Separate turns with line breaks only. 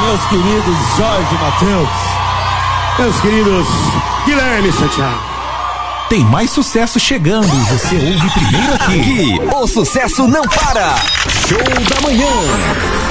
meus queridos Jorge Mateus, meus queridos Guilherme Santiago.
Tem mais sucesso chegando e você ouve primeiro aqui.
O sucesso não para.
Show da Manhã.